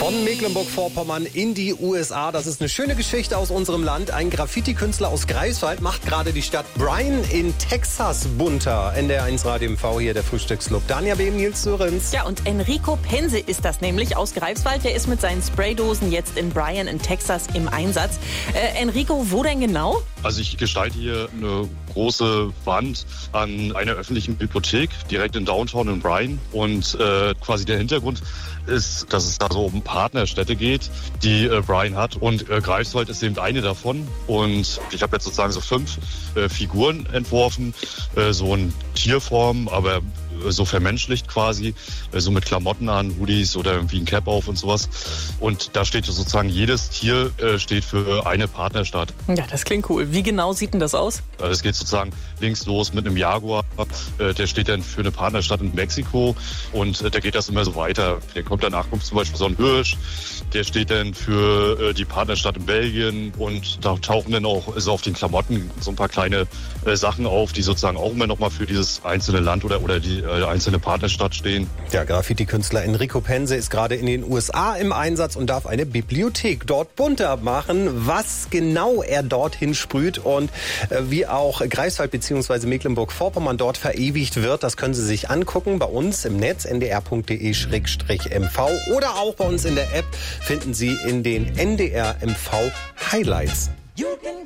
Von Mecklenburg-Vorpommern in die USA. Das ist eine schöne Geschichte aus unserem Land. Ein Graffiti-Künstler aus Greifswald macht gerade die Stadt Bryan in Texas bunter. NDR1 Radio MV hier, der Frühstücksclub. Dania Behm, Nils Sörenz. Ja, und Enrico Pense ist das nämlich aus Greifswald. Der ist mit seinen Spraydosen jetzt in Bryan in Texas im Einsatz. Enrico, wo denn genau? Also ich gestalte hier eine große Wand an einer öffentlichen Bibliothek direkt in Downtown in Bryan. Und quasi der Hintergrund ist, dass es da so um Partnerstädte geht, die Bryan hat. Und Greifswald ist eben eine davon. Und ich habe jetzt sozusagen so 5 Figuren entworfen, so in Tierform, aber so vermenschlicht quasi, so mit Klamotten an, Hoodies oder irgendwie ein Cap auf und sowas. Und da steht sozusagen, jedes Tier steht für eine Partnerstadt. Ja, das klingt cool. Wie genau sieht denn das aus? Es geht sozusagen links los mit einem Jaguar, der steht dann für eine Partnerstadt in Mexiko und da geht das immer so weiter. Der kommt danach, kommt zum Beispiel so ein Hirsch, der steht dann für die Partnerstadt in Belgien und da tauchen dann auch so auf den Klamotten so ein paar kleine Sachen auf, die sozusagen auch immer nochmal für dieses einzelne Land oder die einzelne Partnerstadt stehen. Der Graffiti-Künstler Enrico Pense ist gerade in den USA im Einsatz und darf eine Bibliothek dort bunter machen. Was genau er dorthin sprüht und wie auch Greifswald bzw. Mecklenburg-Vorpommern dort verewigt wird, das können Sie sich angucken bei uns im Netz ndr.de/mv oder auch bei uns in der App finden Sie in den NDR MV Highlights.